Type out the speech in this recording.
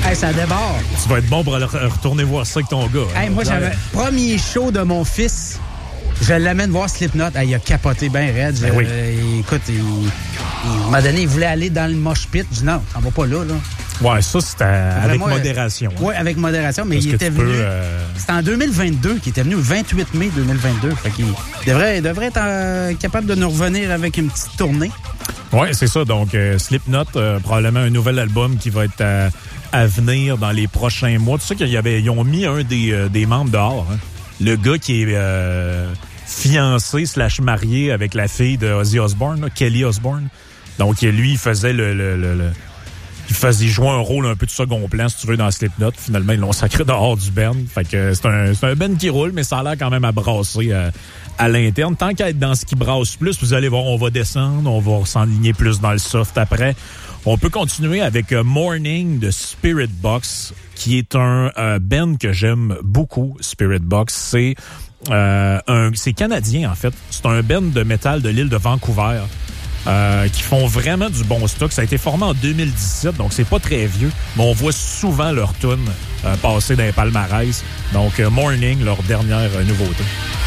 Hey, ça déborde. Tu vas être bon pour retourner voir ça avec ton gars. Hey, moi, j'avais premier show de mon fils. Je l'amène voir Slipknot. Hey, il a capoté bien raide. Oui. Écoute, il m'a donné, il voulait aller dans le mosh pit. Je dis non, on va pas là. Ouais, ça, c'était avec modération. Oui, avec modération, mais parce il était venu. C'était en 2022 qu'il était venu, le 28 mai 2022. Fait qu'il devrait être capable de nous revenir avec une petite tournée. Oui, c'est ça. Donc, Slipknot, probablement un nouvel album qui va être à venir dans les prochains mois. Tu sais qu'ils ont mis un des membres dehors. Hein? Le gars qui est fiancé / marié avec la fille de Ozzy Osbourne, là, Kelly Osbourne. Donc, lui, il faisait il jouait un rôle un peu de second plan, si tu veux, dans Slipknot. Finalement, ils l'ont sacré dehors du band. Fait que c'est un band qui roule, mais ça a l'air quand même à brasser à l'interne. Tant qu'à être dans ce qui brasse plus, vous allez voir, on va descendre, on va s'enligner plus dans le soft après. On peut continuer avec Morning de Spirit Box, qui est un band que j'aime beaucoup, Spirit Box. C'est canadien, en fait. C'est un band de métal de l'île de Vancouver. Qui font vraiment du bon stock. Ça a été formé en 2017, donc c'est pas très vieux, mais on voit souvent leur tune passer dans les palmarès. Donc, Morning, leur dernière nouveauté.